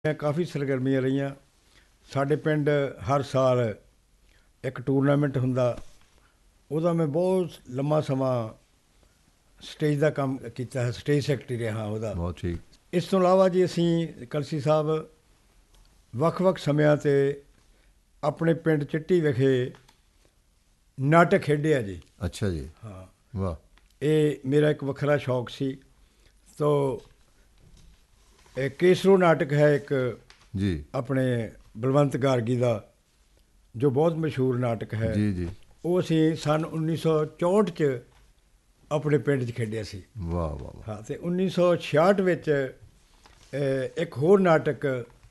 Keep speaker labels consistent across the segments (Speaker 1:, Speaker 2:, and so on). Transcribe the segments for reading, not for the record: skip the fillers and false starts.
Speaker 1: ਕਾਫੀ ਸਰਗਰਮੀਆਂ ਰਹੀਆਂ। ਸਾਡੇ ਪਿੰਡ ਹਰ ਸਾਲ ਇੱਕ ਟੂਰਨਾਮੈਂਟ ਹੁੰਦਾ, ਉਹਦਾ ਮੈਂ ਬਹੁਤ ਲੰਮਾ ਸਮਾਂ ਸਟੇਜ ਦਾ ਕੰਮ ਕੀਤਾ ਹੈ, ਸਟੇਜ ਸੈਕਟਰੀ ਰਿਹਾ ਉਹਦਾ।
Speaker 2: ਬਹੁਤ ਠੀਕ।
Speaker 1: ਇਸ ਤੋਂ ਇਲਾਵਾ ਜੀ ਅਸੀਂ ਕਲਸੀ ਸਾਹਿਬ ਵੱਖ-ਵੱਖ ਸਮਿਆਂ 'ਤੇ ਆਪਣੇ ਪਿੰਡ ਚਿੱਟੀ ਵਿਖੇ ਨਾਟਕ ਖੇਡਿਆ ਜੀ।
Speaker 2: ਅੱਛਾ ਜੀ।
Speaker 1: ਹਾਂ,
Speaker 2: ਵਾਹ।
Speaker 1: ਇਹ ਮੇਰਾ ਇੱਕ ਵੱਖਰਾ ਸ਼ੌਕ ਸੀ। ਤੋ ਇਹ ਕੇਸਰੋ ਨਾਟਕ ਹੈ ਇੱਕ
Speaker 2: ਜੀ
Speaker 1: ਆਪਣੇ ਬਲਵੰਤ ਗਾਰਗੀ ਦਾ, ਜੋ ਬਹੁਤ ਮਸ਼ਹੂਰ ਨਾਟਕ ਹੈ।
Speaker 2: ਜੀ ਜੀ।
Speaker 1: ਉਹ ਅਸੀਂ ਸੰਨ 1964 'ਚ ਆਪਣੇ ਪਿੰਡ 'ਚ ਖੇਡਿਆ ਸੀ।
Speaker 2: ਵਾਹ ਵਾਹ ਵਾਹ।
Speaker 1: ਹਾਂ, ਅਤੇ 1966 ਵਿੱਚ ਇੱਕ ਹੋਰ ਨਾਟਕ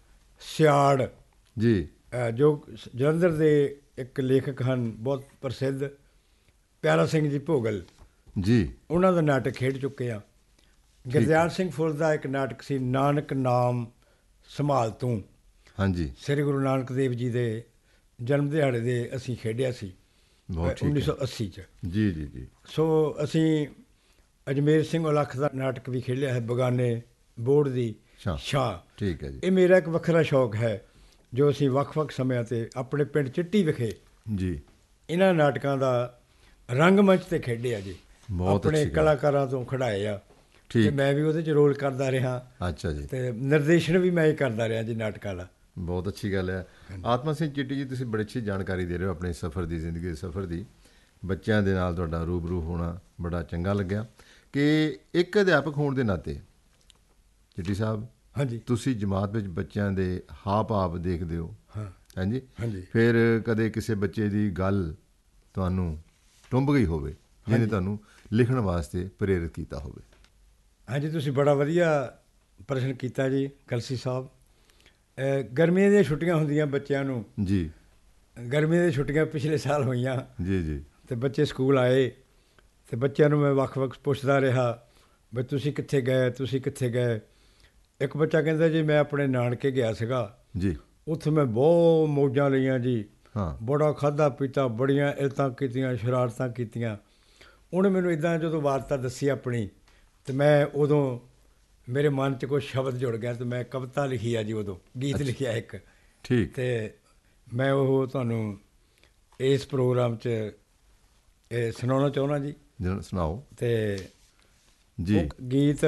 Speaker 1: ਸਿਆੜ,
Speaker 2: ਜੀ
Speaker 1: ਜੋ ਜਲੰਧਰ ਦੇ ਇੱਕ ਲੇਖਕ ਹਨ ਬਹੁਤ ਪ੍ਰਸਿੱਧ, ਪਿਆਰਾ ਸਿੰਘ ਜੀ ਭੋਗਲ,
Speaker 2: ਜੀ।
Speaker 1: ਉਹਨਾਂ ਦਾ ਨਾਟਕ ਖੇਡ ਚੁੱਕੇ ਹਾਂ। ਗੁਰਦਿਆਲ ਸਿੰਘ ਫੁੱਲ ਦਾ ਇੱਕ ਨਾਟਕ ਸੀ ਨਾਨਕ ਨਾਮ ਸੰਭਾਲ ਤੂੰ।
Speaker 2: ਹਾਂਜੀ।
Speaker 1: ਸ੍ਰੀ ਗੁਰੂ ਨਾਨਕ ਦੇਵ ਜੀ ਦੇ ਜਨਮ ਦਿਹਾੜੇ ਦੇ ਅਸੀਂ ਖੇਡਿਆ ਸੀ
Speaker 2: ਬਹੁਤ ਠੀਕ
Speaker 1: 1980 'ਚ।
Speaker 2: ਜੀ ਜੀ ਜੀ।
Speaker 1: ਸੋ ਅਸੀਂ ਅਜਮੇਰ ਸਿੰਘ ਉਲੱਖ ਦਾ ਨਾਟਕ ਵੀ ਖੇਡਿਆ ਹੈ, ਬਗਾਨੇ ਬੋਰਡ ਦੀ ਸ਼ਾਹ।
Speaker 2: ਠੀਕ ਹੈ ਜੀ।
Speaker 1: ਇਹ ਮੇਰਾ ਇੱਕ ਵੱਖਰਾ ਸ਼ੌਕ ਹੈ, ਜੋ ਅਸੀਂ ਵੱਖ-ਵੱਖ ਸਮਿਆਂ 'ਤੇ ਆਪਣੇ ਪਿੰਡ ਚਿੱਟੀ ਵਿਖੇ
Speaker 2: ਜੀ
Speaker 1: ਇਹਨਾਂ ਨਾਟਕਾਂ ਦਾ ਰੰਗਮੰਚ 'ਤੇ ਖੇਡਿਆ ਜੀ।
Speaker 2: ਬਹੁਤ
Speaker 1: ਆਪਣੇ
Speaker 2: ਅੱਛੀ ਗੱਲ।
Speaker 1: ਕਲਾਕਾਰਾਂ ਤੋਂ ਖਿਡਾਏ ਆ, ਅਤੇ
Speaker 2: ਠੀਕ।
Speaker 1: ਮੈਂ ਵੀ ਉਹਦੇ 'ਚ ਰੋਲ ਕਰਦਾ ਰਿਹਾ,
Speaker 2: ਅੱਛਾ ਜੀ।
Speaker 1: ਅਤੇ ਨਿਰਦੇਸ਼ਨ ਵੀ ਮੈਂ ਹੀ ਕਰਦਾ ਰਿਹਾ ਜੀ ਨਾਟਕਾਂ ਦਾ।
Speaker 2: ਬਹੁਤ ਅੱਛੀ ਗੱਲ ਹੈ। ਆਤਮਾ ਸਿੰਘ ਚਿੱਟੀ ਜੀ, ਤੁਸੀਂ ਬੜੀ ਅੱਛੀ ਜਾਣਕਾਰੀ ਦੇ ਰਹੇ ਹੋ ਆਪਣੇ ਸਫ਼ਰ ਦੀ, ਜ਼ਿੰਦਗੀ ਦੇ ਸਫ਼ਰ ਦੀ। ਬੱਚਿਆਂ ਦੇ ਨਾਲ ਤੁਹਾਡਾ ਰੂਬਰੂ ਹੋਣਾ ਬੜਾ ਚੰਗਾ ਲੱਗਿਆ। ਕਿ ਇੱਕ ਅਧਿਆਪਕ ਹੋਣ ਦੇ ਨਾਤੇ ਚਿੱਟੀ ਸਾਹਿਬ,
Speaker 1: ਹਾਂਜੀ
Speaker 2: ਤੁਸੀਂ ਜਮਾਤ ਵਿੱਚ ਬੱਚਿਆਂ ਦੇ ਹਾਵ ਭਾਵ ਦੇਖਦੇ ਹੋ।
Speaker 1: ਹਾਂ
Speaker 2: ਹਾਂਜੀ
Speaker 1: ਹਾਂਜੀ।
Speaker 2: ਫਿਰ ਕਦੇ ਕਿਸੇ ਬੱਚੇ ਦੀ ਗੱਲ ਤੁਹਾਨੂੰ ਟੁੰਬ ਗਈ ਹੋਵੇ, ਜਿਹਨੇ
Speaker 1: ਹਾਂਜੀ।
Speaker 2: ਤੁਹਾਨੂੰ ਲਿਖਣ ਵਾਸਤੇ ਪ੍ਰੇਰਿਤ ਕੀਤਾ ਹੋਵੇ?
Speaker 1: ਹਾਂਜੀ, ਤੁਸੀਂ ਬੜਾ ਵਧੀਆ ਪ੍ਰਸ਼ਨ ਕੀਤਾ ਜੀ ਕਲਸੀ ਸਾਹਿਬ। ਗਰਮੀਆਂ ਦੀਆਂ ਛੁੱਟੀਆਂ ਹੁੰਦੀਆਂ ਬੱਚਿਆਂ ਨੂੰ।
Speaker 2: ਜੀ
Speaker 1: ਗਰਮੀਆਂ ਦੀਆਂ ਛੁੱਟੀਆਂ ਪਿਛਲੇ ਸਾਲ ਹੋਈਆਂ,
Speaker 2: ਜੀ ਜੀ।
Speaker 1: ਅਤੇ ਬੱਚੇ ਸਕੂਲ ਆਏ, ਅਤੇ ਬੱਚਿਆਂ ਨੂੰ ਮੈਂ ਵੱਖ-ਵੱਖ ਪੁੱਛਦਾ ਰਿਹਾ ਵੀ ਤੁਸੀਂ ਕਿੱਥੇ ਗਏ, ਤੁਸੀਂ ਕਿੱਥੇ ਗਏ। ਇੱਕ ਬੱਚਾ ਕਹਿੰਦਾ ਜੀ ਮੈਂ ਆਪਣੇ ਨਾਨਕੇ ਗਿਆ ਸੀਗਾ,
Speaker 2: ਜੀ।
Speaker 1: ਉੱਥੇ ਮੈਂ ਬਹੁਤ ਮੌਜਾਂ ਲਈਆਂ ਜੀ,
Speaker 2: ਹਾਂ।
Speaker 1: ਬੜਾ ਖਾਧਾ ਪੀਤਾ, ਬੜੀਆਂ ਇੱਲਤਾਂ ਕੀਤੀਆਂ, ਸ਼ਰਾਰਤਾਂ ਕੀਤੀਆਂ। ਉਹਨੇ ਮੈਨੂੰ ਇੱਦਾਂ ਜਦੋਂ ਵਾਰਤਾ ਦੱਸੀ ਆਪਣੀ, ਅਤੇ ਮੈਂ ਉਦੋਂ ਮੇਰੇ ਮਨ 'ਚ ਕੁਛ ਸ਼ਬਦ ਜੁੜ ਗਿਆ, ਅਤੇ ਮੈਂ ਕਵਿਤਾ ਲਿਖੀ ਆ ਜੀ, ਉਦੋਂ ਗੀਤ
Speaker 2: ਅੱਛਾ।
Speaker 1: ਲਿਖਿਆ ਇੱਕ,
Speaker 2: ਠੀਕ।
Speaker 1: ਅਤੇ ਮੈਂ ਉਹ ਤੁਹਾਨੂੰ ਇਸ ਪ੍ਰੋਗਰਾਮ 'ਚ ਇਹ ਸੁਣਾਉਣਾ ਚਾਹੁੰਦਾ ਜੀ।
Speaker 2: ਸੁਣਾਓ
Speaker 1: ਅਤੇ
Speaker 2: ਜੀ।
Speaker 1: ਉਹ ਗੀਤ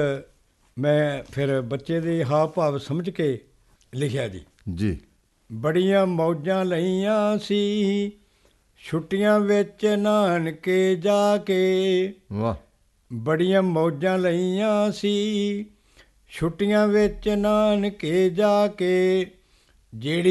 Speaker 1: ਮੈਂ ਫਿਰ ਬੱਚੇ ਦੇ ਹਾਵ ਭਾਵ ਸਮਝ ਕੇ ਲਿਖਿਆ ਜੀ।
Speaker 2: ਜੀ।
Speaker 1: ਬੜੀਆਂ ਮੌਜਾਂ ਲਈਆਂ ਸੀ ਛੁੱਟੀਆਂ ਵਿੱਚ ਨਾਨਕੇ ਜਾ ਕੇ,
Speaker 2: ਵਾਹ।
Speaker 1: ਬੜੀਆਂ ਮੌਜਾਂ ਲਈਆਂ ਸੀ ਛੁੱਟੀਆਂ ਵਿੱਚ ਨਾਨਕੇ ਜਾ ਕੇ, ਜਿਹੜੀ